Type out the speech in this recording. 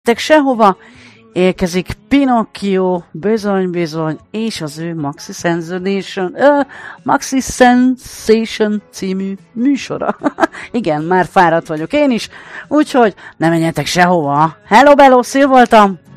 sehova, érkezik Pinocchio, bizony, és az ő Maxi Sensation című műsora. Igen, már fáradt vagyok én is, úgyhogy ne menjetek sehova. Hello, bello, Szil voltam!